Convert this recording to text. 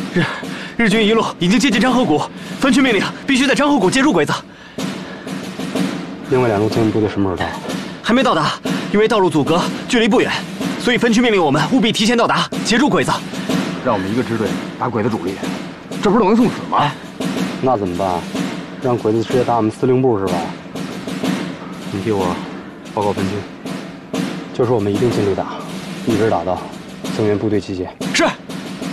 日军一路已经接近张河谷，分区命令必须在张河谷截住鬼子。 另外2路增援部队什么时候到？ 还没到达，因为道路阻隔，距离不远，所以分区命令我们务必提前到达，截住鬼子。 让我们一个支队打鬼子主力，这不是等于送死吗？ 那怎么办？让鬼子直接打我们司令部是吧？你替我报告分区，就说我们一定尽力打，一直打到增援部队集结。 是。